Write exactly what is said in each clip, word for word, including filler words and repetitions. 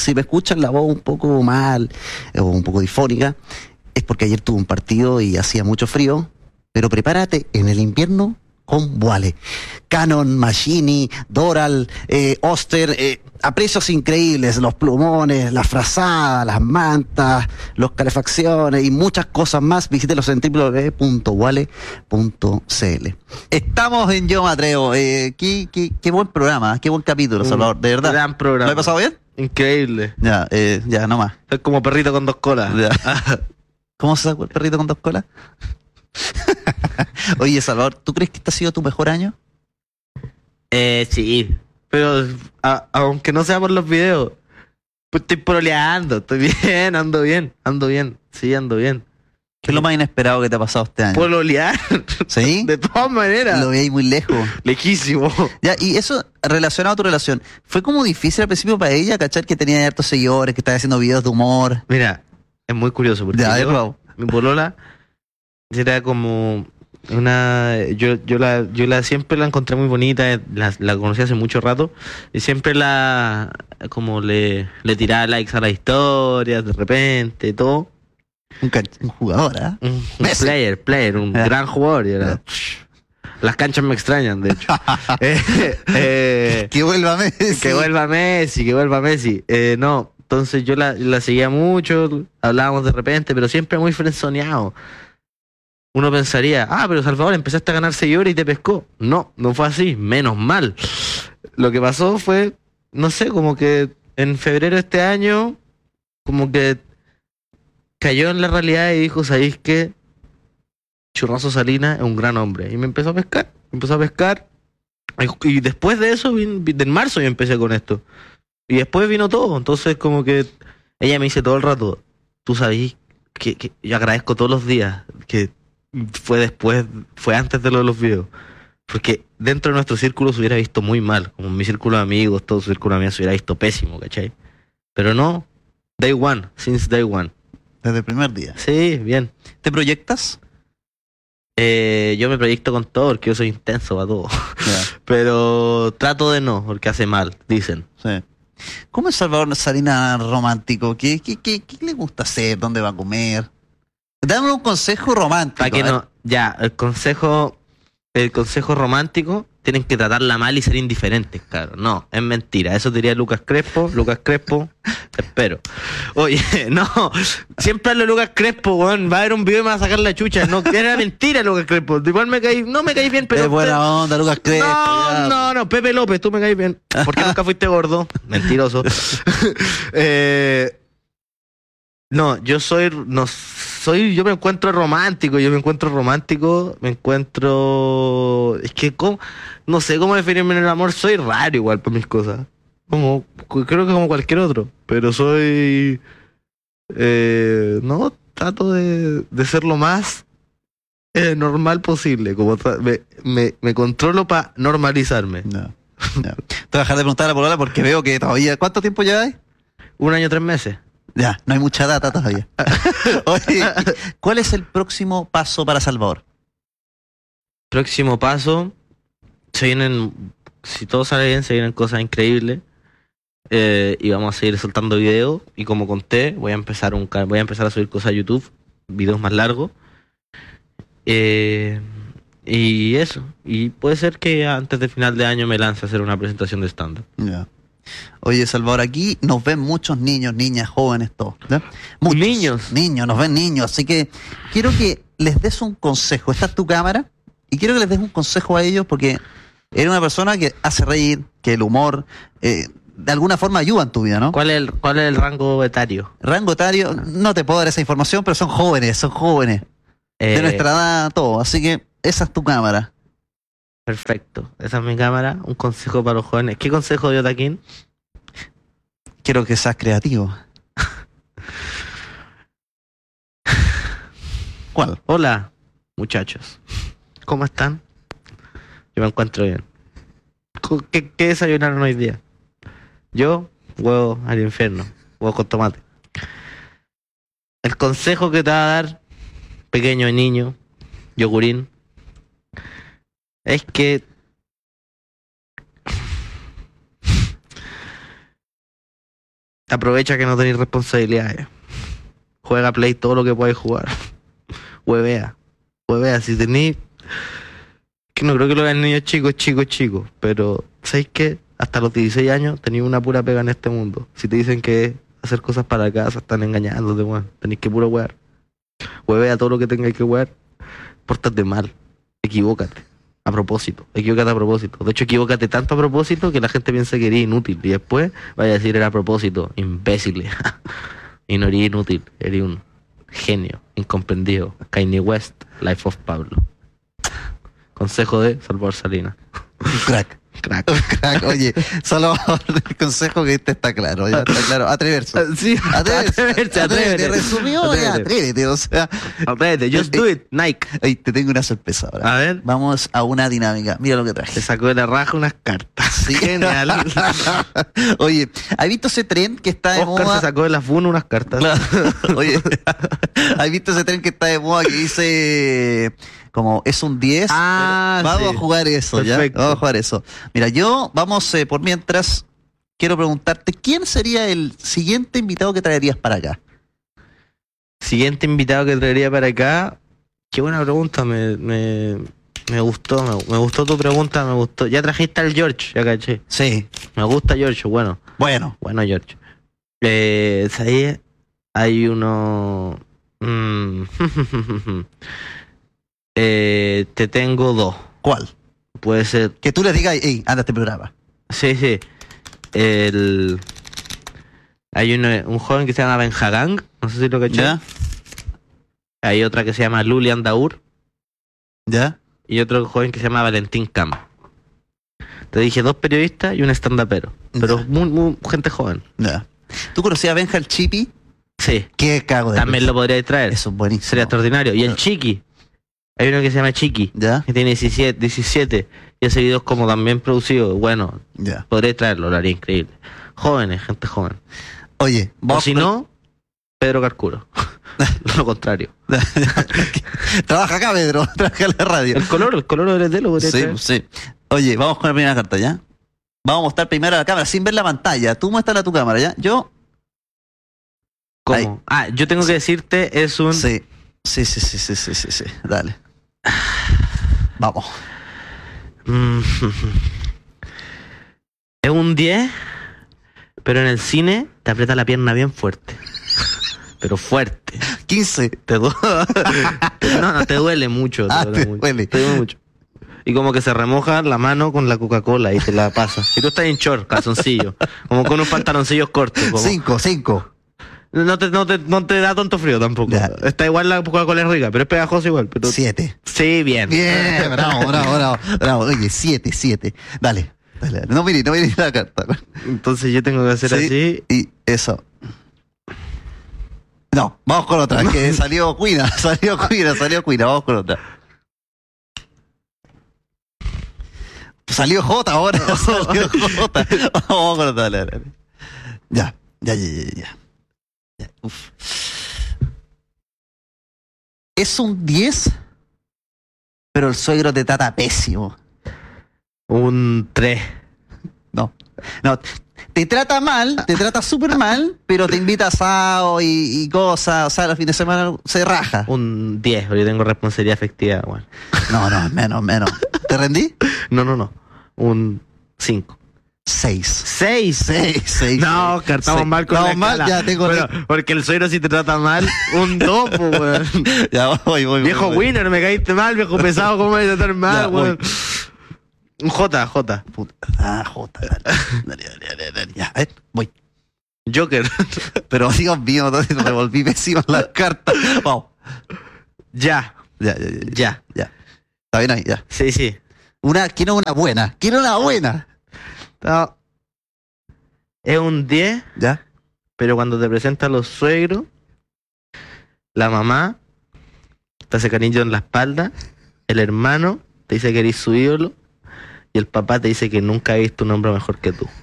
Si me escuchan la voz un poco mal o un poco difónica, es porque ayer tuve un partido y hacía mucho frío, pero prepárate en el invierno con Voile. Canon, Machini, Doral, eh, Oster, eh, a precios increíbles, los plumones, las frazadas, las mantas, los calefacciones y muchas cosas más. Visítelos en doble u doble u doble u punto voile punto c l. Estamos en Yo Me Atrevo. Eh, qué, qué, qué buen programa, qué buen capítulo, Salvador, de verdad. Gran programa. ¿Lo he pasado bien? Increíble. Ya, eh, ya, no más. Es como perrito con dos colas. ¿Cómo se sacó el perrito con dos colas? Oye, Salvador, ¿tú crees que este ha sido tu mejor año? Eh, sí. Pero a, aunque no sea por los videos, pues estoy proleando, estoy bien, ando bien, ando bien, sí, ando bien. ¿Qué es lo más inesperado que te ha pasado este año? Pololear. ¿Sí? De todas maneras. Lo veis muy lejos. Lejísimo. Ya, y eso, relacionado a tu relación, ¿fue como difícil al principio para ella cachar que tenía hartos seguidores, que estaba haciendo videos de humor? Mira, es muy curioso porque Ya, yo, bravo. mi polola era como una yo yo la yo la siempre la encontré muy bonita, la, la conocí hace mucho rato y siempre la como le le tiraba likes a las historias de repente, todo. Un, can- un jugador, ¿ah? ¿eh? Un, un player, player, un Yeah. gran jugador. Y era, Yeah. las canchas me extrañan, de hecho. eh, eh, Que vuelva Messi. que vuelva Messi, que vuelva Messi. Eh, no, entonces yo la, la seguía mucho, hablábamos de repente, pero siempre muy frenzoneado. Uno pensaría, ah, pero Salvador, empezaste a ganar seguidores y te pescó. No, no fue así, menos mal. Lo que pasó fue, no sé, como que en febrero de este año, como que cayó en la realidad y dijo, ¿sabéis qué? Churrazo Salinas es un gran hombre. Y me empezó a pescar, me empezó a pescar. Y, y después de eso, vin, vin- en marzo yo empecé con esto. Y después vino todo. Entonces como que ella me dice todo el rato, tú sabés que, que yo agradezco todos los días que fue después, fue antes de lo de los videos. Porque dentro de nuestro círculo se hubiera visto muy mal. Como mi círculo de amigos, todo su círculo de amigos se hubiera visto pésimo, ¿cachai? Pero no, day one, since day one. Desde el primer día. Sí, bien. ¿Te proyectas? Eh, yo me proyecto con todo porque yo soy intenso para todo. Ya, Pero trato de no, porque hace mal, dicen. sí. ¿Cómo es Salvador Salinas romántico? ¿Qué, qué, qué, qué le gusta hacer? ¿Dónde va a comer? Dame un consejo romántico. Para que a ver. no, ya, el consejo, el consejo romántico, tienen que tratarla mal y ser indiferentes, claro. No, es mentira. Eso diría Lucas Crespo. Lucas Crespo, te espero. Oye, no, siempre hablo de Lucas Crespo, weón. Va a haber un video y me va a sacar la chucha. No, era mentira, Lucas Crespo. Igual me caí, no me caí bien, pero. Es buena onda, Lucas Crespo. No, ya. no, no, Pepe López, tú me caes bien. ¿Por qué nunca fuiste gordo? Mentiroso. eh, no, yo soy, no soy, yo me encuentro romántico, yo me encuentro romántico, me encuentro, es que ¿cómo? No sé cómo definirme en el amor, soy raro igual por mis cosas, como, creo que como cualquier otro, pero soy, eh, no, trato de, de ser lo más eh, normal posible, como tra- me, me, me controlo para normalizarme. No, no. Te voy a dejar de preguntar a la polola porque veo que todavía... ¿Cuánto tiempo lleváis? Un año, tres meses. Ya, no hay mucha data todavía. Oye, ¿cuál es el próximo paso para Salvador? Próximo paso, se vienen, si todo sale bien, se vienen cosas increíbles. Eh, y vamos a seguir soltando videos. Y como conté, voy a empezar un ca- voy a empezar a subir cosas a YouTube, videos más largos. Eh, y eso. Y puede ser que antes del final de año me lance a hacer una presentación de stand-up. Ya. Oye, Salvador, aquí nos ven muchos niños, niñas, jóvenes, todos. ¿Ya? Muchos Niños. Niños, nos ven niños. Así que quiero que les des un consejo. Esta es tu cámara. Y quiero que les des un consejo a ellos porque eres una persona que hace reír, que el humor eh, de alguna forma ayuda en tu vida, ¿no? ¿Cuál es el, cuál es el rango etario? Rango etario, no te puedo dar esa información, pero son jóvenes, son jóvenes. Eh, De nuestra edad, todo. Así que esa es tu cámara. Perfecto. Esa es mi cámara. Un consejo para los jóvenes. ¿Qué consejo dio Taquín? Quiero que seas creativo. ¿Cuál? Hola, muchachos. ¿Cómo están? Yo me encuentro bien. Co- ¿Qué, qué desayunaron hoy día? Yo, huevo al infierno. Huevo con tomate. El consejo que te va a dar, pequeño niño, yogurín, es que aprovecha que no tenéis responsabilidades. Juega Play todo lo que podáis jugar. Huevea. Huevea. Si tenéis... Que no creo que lo vean niños chicos, chicos, chicos. Pero, ¿sabéis qué? Hasta los dieciséis años tenéis una pura pega en este mundo. Si te dicen que hacer cosas para la casa, están engañándote, weón. Tenéis que puro huear. Huevea todo lo que tengáis que huear. Pórtate mal. Equivócate. A propósito. Equivócate a propósito. De hecho, equivócate tanto a propósito que la gente piensa que eres inútil. Y después vaya a decir era a propósito. Imbécil. Y no eres inútil. Eres un genio. Incomprendido. Kanye West. Life of Pablo. Consejo de Salvador Salinas. Crack. Crack. Crack. Oye, solo el consejo que este está claro. Ya está claro. Atreverse. Sí, Atreverse. atrévete, atrévete. Resumió, Atrévete. ya, atrévete. O sea, Atrévete, just do it, Nike. oye, te tengo una sorpresa ahora. A ver. Vamos a una dinámica. Mira lo que Te traje. sacó de la raja unas cartas. Sí. Genial. Oye, ¿has visto ese tren que está de Oscar moda? se sacó de la funa unas cartas. Claro. Oye, ¿has visto ese tren que está de moda que dice como es un diez? Ah, Vamos sí. a jugar eso, Perfecto. ¿ya? Vamos a jugar eso. Mira, yo, vamos, eh, por mientras, quiero preguntarte, ¿quién sería el siguiente invitado que traerías para acá? Siguiente invitado que traería para acá. Qué buena pregunta, me, me, me gustó, me, me gustó tu pregunta, me gustó. Ya trajiste al George, ya caché. Sí. Me gusta George, bueno, Bueno, bueno George. Eh, ahí hay uno... mm, eh, te tengo dos. ¿cuál? Puede ser... Que tú les digas, hey, anda a este programa. Sí, sí. El... Hay uno, un joven que se llama Benjagang, no sé si lo caché. ¿Ya? Hay otra que se llama Lulian Daur ¿Ya? y otro joven que se llama Valentín Cam. Te dije dos periodistas y un stand-upero, pero Ya. muy, muy gente joven. ¿Ya? ¿Tú conocías a Benja el Chipi? Sí, Qué cago de también risa. lo podría traer. Eso es buenísimo. Sería extraordinario. Y el Ya. Chiqui. Hay uno que se llama Chiqui, ¿Ya? que tiene diecisiete, diecisiete y ese video es como también producido. Bueno, Ya. podría traerlo, lo haría increíble. Jóvenes, gente joven. Oye, O vamos si con- no, Pedro Carcuro. Lo contrario. Trabaja acá, Pedro. Trabaja en la radio. El color, el color eres de lo podría Sí, traer. sí. Oye, vamos con la primera carta, ¿ya? Vamos a mostrar primero a la cámara, sin ver la pantalla. Tú muéstrala a tu cámara, ¿ya? Yo... ¿Cómo? Ahí. Ah, yo tengo que decirte, es un... Sí. Sí, sí, sí, sí, sí, sí, sí. Dale. Vamos. Mm. Es un diez, pero en el cine te aprieta la pierna bien fuerte. Pero fuerte. quince. Te du- no, no, te duele mucho. Te Ah, duele te mucho. duele. Te duele mucho. Y como que se remoja la mano con la Coca-Cola y te la pasa. Y tú estás en short, calzoncillo. Como con unos pantaloncillos cortos. como- Cinco, cinco. No, te, no, te, no te da tanto frío tampoco. Ya. Está igual la Coca-Cola es rica, pero es pegajosa igual. Pero... Siete. Sí, bien. Bien, bravo, bravo, bravo, bravo. Oye, siete, siete. Dale, dale, dale. No mire, no mire la carta. Entonces yo tengo que hacer Sí, así. y eso. No, vamos con otra, que salió Cuina, salió Cuina, salió Cuina, vamos con otra. Salió J ahora, salió J. Vamos con otra, dale, dale. Ya, ya, ya, ya, ya. Ya, uf. Es un diez, pero el suegro te trata pésimo. Un tres. No, no, te trata mal, te trata súper mal, pero te invita a asado y, y cosas, o sea, los fines de semana se raja. Un diez, porque yo tengo responsabilidad afectiva. Bueno. No, no, menos, menos. ¿Te rendí? No, no, no. Un cinco. Seis. seis. Seis, seis. No, Oscar, estamos seis. mal con Estamos la mal, escala. ya tengo... Bueno, porque el suegro si te trata mal, un dos, po, weón. Ya, voy, voy, Viejo voy, voy. winner, me caíste mal, viejo pesado, ¿cómo me vas a tratar Ya, mal, voy. weón? Un J, J. Puta. Ah, Jota, dale. Dale, dale, dale, dale. Ya, a ver, voy. Joker. Pero Dios mío, no, me volví pésimo en las cartas. Vamos. Ya, Ya, ya, ya, ya. ya. Ya. Está bien ahí, ya. Sí, sí. Una, quiero una buena. Quiero una buena. No. Es un diez, ¿Ya? pero cuando te presentan los suegros, la mamá te hace cariño en la espalda, el hermano te dice que eres su ídolo y el papá te dice que nunca ha visto un hombre mejor que tú.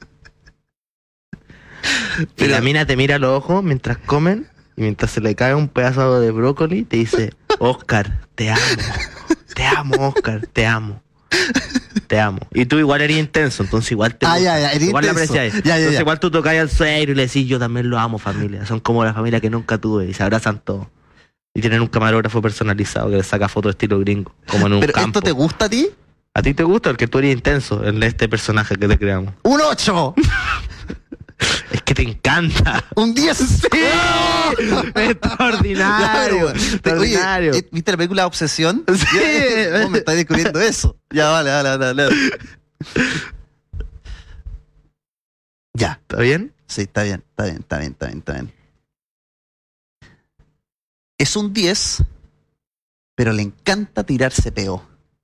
Y Pero- la mina te mira a los ojos mientras comen y mientras se le cae un pedazo de brócoli te dice, Oscar, te amo, te amo, Oscar, te amo. te amo. Y tú igual eres intenso, entonces igual te Ah, gusta. ya, ya, eres igual la intenso. apreciáis. Ya, ya, Entonces ya. igual tú tocáis al suegro y le decís, yo también lo amo, familia. Son como la familia que nunca tuve y se abrazan todos. Y tienen un camarógrafo personalizado que les saca fotos estilo gringo, como en un ¿Pero campo. esto te gusta a ti? ¿A ti te gusta? Porque tú eres intenso en este personaje que te creamos. ¡Un ocho! Es que te encanta. ¡Un diez! ¡Sí! Extraordinario. Oye, Extraordinario. eh, ¿viste la película Obsesión? Sí. Ya, vos me estás descubriendo eso. Ya, vale, vale, vale, vale. Ya. ¿Está bien? Sí, está bien, está bien, está bien, está bien, está bien. Es un diez, pero le encanta tirarse peo.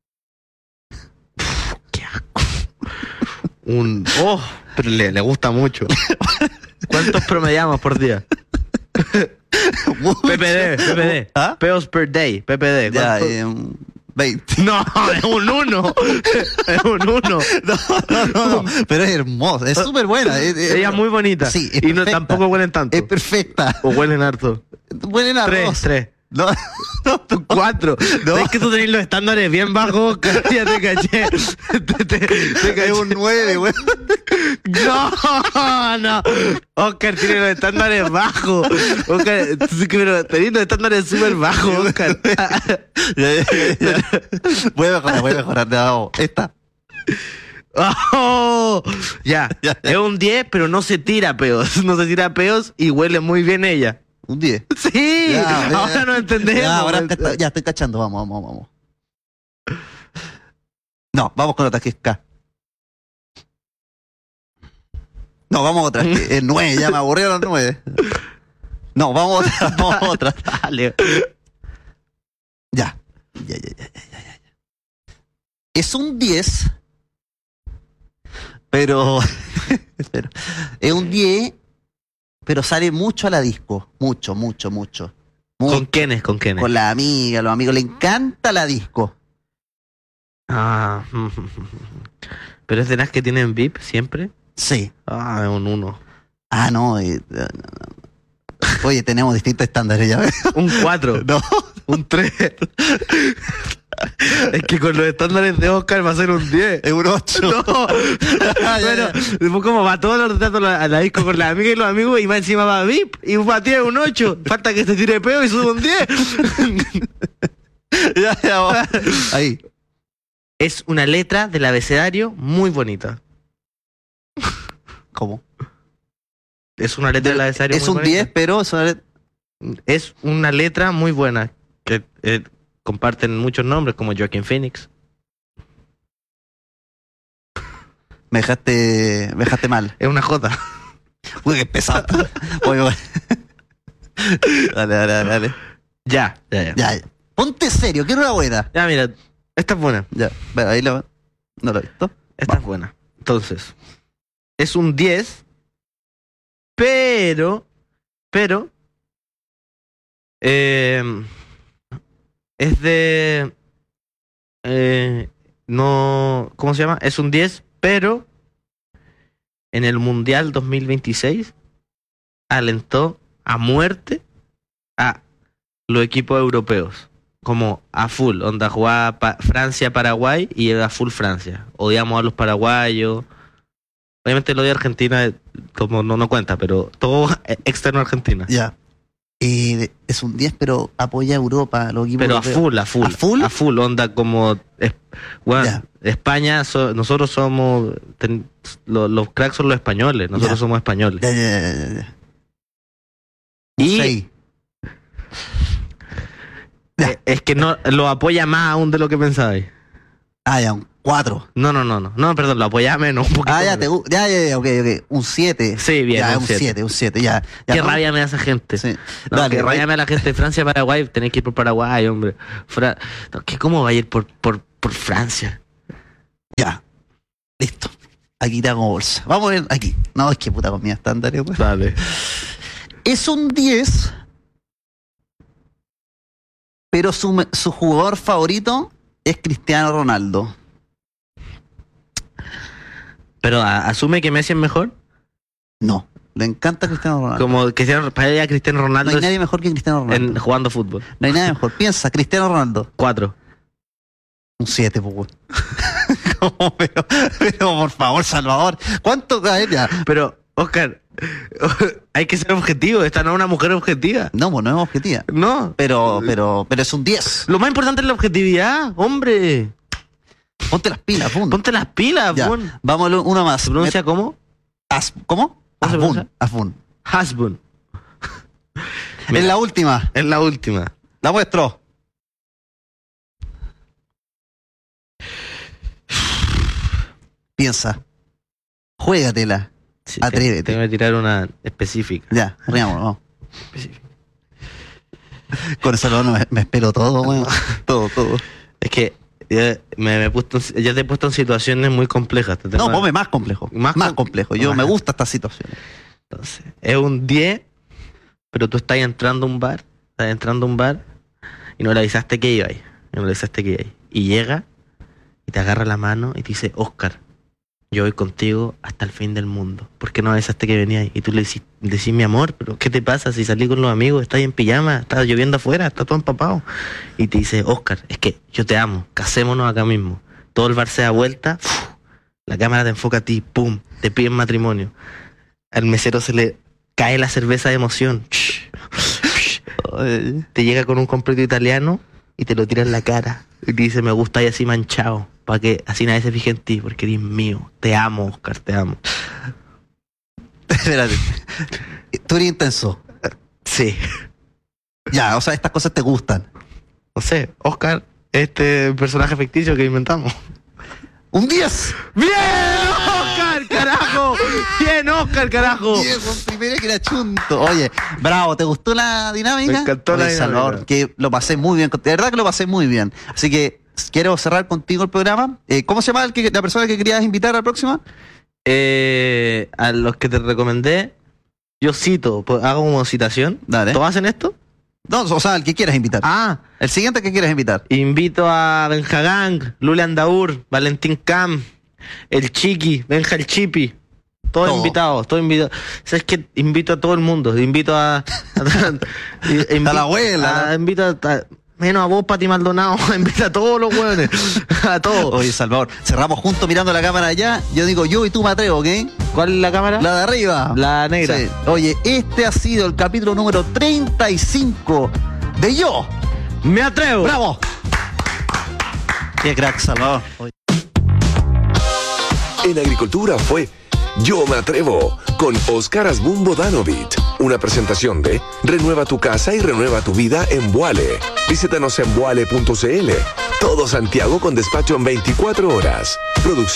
Qué asco. Un. ¡Oh! Pero le, le gusta mucho. ¿Cuántos promediamos por día? P P D, P P D. ¿Ah? Peos per day, P P D. Ya, ¿Cuánto? eh, un veinte. No, es un uno. Es un uno. No, no, no, no, pero es hermosa, es súper buena. Es, es- Ella es muy bonita. Sí, es y no, perfecta. tampoco huelen tanto. Es perfecta. O huelen harto. Huelen a Tres, arroz. tres. No, no, no. Cuatro. No. Es que tú tenés los estándares bien bajos. Ya te caché. Te, te, te caché. Es un nueve, güey. No, no. Oscar tiene los estándares bajos. Oscar, sí que, pero tenés los estándares súper bajos, Oscar. Ya, ya, ya, ya. Voy a mejorar, voy a mejorar. No, esta. Oh, ya. Ya, ya. Es un diez, pero no se tira peos. No se tira peos y huele muy bien ella. Un diez. Sí, Ya, ya. ahora no entendemos. Ya, ahora te está- ya estoy cachando. Vamos, vamos, vamos. No, vamos con otra que es K. No, vamos a otra. que es nueve, ya me aburrieron los nueve. No, vamos a otra, vamos a otra. Dale. Ya. Ya, ya, ya, ya, ya, ya. Es un diez, pero, pero es un diez, pero sale mucho a la disco. Mucho, mucho, mucho. Mucho. ¿Con quiénes? ¿Con quiénes? Con la amiga, los amigos. Le encanta la disco. Ah, pero es de las que tienen V I P siempre. Sí. Ah, es un uno. Ah, no. eh, no, no, no. Oye, tenemos distintos estándares, ya ves. Un cuatro. No. Un tres. Es que con los estándares de Oscar va a ser un diez. Es un ocho. No. Ya, Bueno, ya. después como va todos los datos a la disco con las amigas y los amigos y más encima va V I P y para ti es un ocho. Falta que se tire peo y sube un diez. Ya, ya, vamos. Ahí. Es una letra del abecedario muy bonita. ¿Cómo? Es una letra del abecedario Es muy un bonita. diez, pero es una let- Es una letra muy buena que eh, comparten muchos nombres como Joaquin Phoenix. me dejaste, me dejaste mal. Es una J. Uy, qué pesado. Oye, oye. Dale, dale, dale, dale. Ya, ya, ya. Ya, ya. Ponte serio, quiero una buena. Ya, mira, esta es buena. Ya, bueno, ahí lo, no lo he visto. Esta es buena. Entonces, es un diez, pero, pero, eh, es de, eh, no, ¿cómo se llama? Es un diez, pero en el Mundial dos mil veintiséis alentó a muerte a los equipos europeos. Como a full, onda jugaba pa- Francia-Paraguay y era full Francia. Odiamos a los paraguayos. Obviamente lo de Argentina eh, como no, no cuenta, pero todo eh, externo a Argentina. Ya. Eh, es un diez, pero apoya a Europa, los equipos Pero a europeos. full, a full. ¿A full? A full, onda como... es- bueno, Ya. España, so- nosotros somos... ten- lo- los cracks son los españoles, nosotros Ya. somos españoles. Ya, ya, ya, ya, ya. Un Y- seis. Ya. Eh, Es que no lo apoya más aún de lo que pensabais. Ah, ya, un cuatro. No, no, no, no. No, perdón, lo apoya menos. Un poquito Ah, ya, menos. te, gu- ya, ya, ya, ok, ok. Un siete. Sí, bien, Ya, un un siete. siete, un siete, ya. ya Qué no- rabia me da esa gente. Sí. No, Dale, que Ray. ráyame a la gente de Francia, Paraguay, tenéis que ir por Paraguay, hombre. Fra- no, que ¿cómo va a ir por, por, por Francia? Ya. Listo. Aquí te hago bolsa. Vamos a ver aquí. No, es que puta comida estándar, pues. Dale. Es un diez, pero su, me- su jugador favorito es Cristiano Ronaldo. Pero a- asume que Messi es mejor. No, le encanta Cristiano Ronaldo. Como Cristiano, para ella Cristiano No Ronaldo hay es nadie mejor que Cristiano Ronaldo. en, jugando fútbol. No hay nadie mejor. Piensa, Cristiano Ronaldo. Cuatro. Un siete, pues. weón. pero, pero por favor, Salvador, ¿cuánto cae ya? Pero, Oscar, hay que ser objetivo. Esta no es una mujer objetiva. No, pues no es objetiva. No. Pero, pero, pero es un diez. Lo más importante es la objetividad, hombre. Ponte las pilas, Fun. Ponte las pilas, Ya, Fun. vamos a uno más. ¿Se pronuncia Met- cómo? As- ¿Cómo? ¿Cómo se Asbun, pronuncia? Asbun. Husband. Es la última. Es la última. La muestro. Piensa. Juégatela. Sí, Atrévete. Tengo que tirar una específica. Ya, riamos, vamos. específica. Con eso no me, me espero todo, weón. Todo, todo. Es que ya, me, me he puesto, en- ya te he puesto en situaciones muy complejas. Te No, tengo- ponme más complejo. Más Más, com- complejo. Yo más. me gusta esta situación. Entonces, es un diez, pero tú estás entrando a un bar, estás entrando a un bar y no le avisaste que iba ahí. Y no le avisaste que iba ahí. Y llega y te agarra la mano y te dice, Oscar, yo voy contigo hasta el fin del mundo. ¿Por qué no avisaste que venía ahí? Y tú le decís, decís, mi amor, pero ¿qué te pasa si salí con los amigos? Estás en pijama, está lloviendo afuera, está todo empapado. Y te dice, Oscar, es que yo te amo, casémonos acá mismo. Todo el bar se da vuelta, ¡fu! La cámara te enfoca a ti, pum, te piden matrimonio. Al mesero se le cae la cerveza de emoción. Te llega con un completo italiano y te lo tira en la cara. Y te dice, me gusta y así manchado. Para que así nadie se fije en ti, porque eres mío. Te amo, Oscar, te amo. Espérate. Tú eres intenso. Sí. Ya, o sea, estas cosas te gustan. No sé, Oscar, este personaje ficticio que inventamos. ¡Un diez! ¡Bien, Oscar, carajo! ¡Bien, Oscar, carajo! diez, primero que era chunto. Oye, bravo, ¿te gustó la dinámica? Me encantó la Oye, dinámica. Salvador, que lo pasé muy bien. De verdad que lo pasé muy bien. Así que quiero cerrar contigo el programa. Eh, ¿Cómo se llama el que, la persona que querías invitar a la próxima? Eh, a los que te recomendé, yo cito, pues, hago como citación. Dale. ¿Todos hacen esto? No, o sea, el que quieras invitar. Ah, El siguiente que quieras invitar. invito a Benjagang, Lule Andaur, Valentín Cam, el Chiqui, Benja el Chipi. Todos Todo. invitados, todos invitados. ¿Sabes qué? Invito a todo el mundo. Invito a. a, invi- A la abuela. a- invito a, a- menos a vos, Pati Maldonado. Invita a todos los hueones. A todos. Oye, Salvador, cerramos juntos mirando la cámara allá. Yo digo yo y tú me atrevo, ¿ok? ¿Cuál es la cámara? La de arriba. La negra. Sí. Oye, este ha sido el capítulo número treinta y cinco de Yo. ¡Me atrevo! ¡Bravo! Qué crack, Salvador. Oye. En agricultura fue Yo me atrevo con Oscar Asbun Bodanovich. Una presentación de Renueva tu casa y renueva tu vida en Vuale. Visítanos en vuale punto c l. Todo Santiago con despacho en veinticuatro horas. Producción